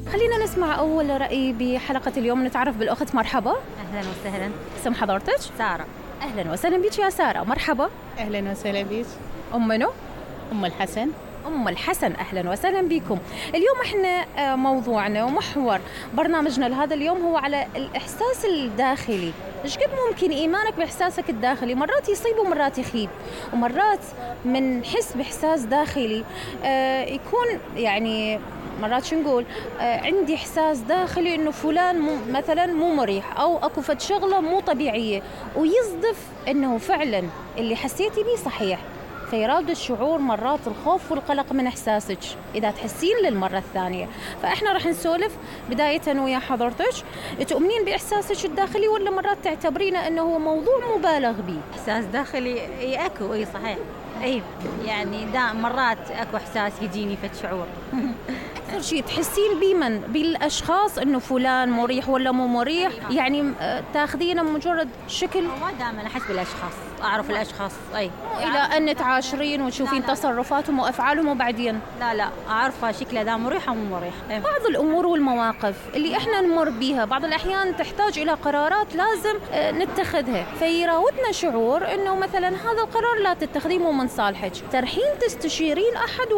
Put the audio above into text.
خلينا نسمع أول رأي بحلقة اليوم. نتعرف بالأخت. مرحبا. أهلا وسهلا. اسم حضرتك؟ سارة. أهلا وسهلا بك يا سارة. مرحبا. أهلا وسهلا بك. أم منو؟ أم الحسن. أم الحسن، أهلا وسهلا بكم. اليوم إحنا موضوعنا ومحور برنامجنا لهذا اليوم هو على الإحساس الداخلي. إيش قد ممكن إيمانك بإحساسك الداخلي مرات يصيب ومرات يخيب، ومرات من حس بإحساس داخلي يكون يعني مرات شو نقول عندي إحساس داخلي إنه فلان مثلا مو مريح أو أكو فد شغلة مو طبيعية، ويصدف إنه فعلا اللي حسيتي بيه صحيح، فيراد الشعور مرات الخوف والقلق من إحساسك إذا تحسين للمرة الثانية. فإحنا رح نسولف بداية ويا حضرتك، تؤمنين بإحساسك الداخلي ولا مرات تعتبرينه أنه هو موضوع مبالغ به؟ إحساس داخلي أكو صحيح يعني مرات أكو إحساس يجيني فد شعور. أكثر شيء تحسين بمن بالأشخاص أنه فلان مريح ولا مو مريح، يعني تاخذينه مجرد شكل؟ دائما أحس بالأشخاص، أعرف الأشخاص إلى أن تعاشرين وتشوفين تصرفاتهم وأفعالهم وبعدين لا أعرفها شكله ده مريح أو مو مريح. بعض الأمور والمواقف اللي إحنا نمر بيها بعض الأحيان تحتاج إلى قرارات لازم نتخذها، فيراودنا شعور إنه مثلا هذا القرار لا تتخذيه مو من صالحك، ترحين تستشيرين أحد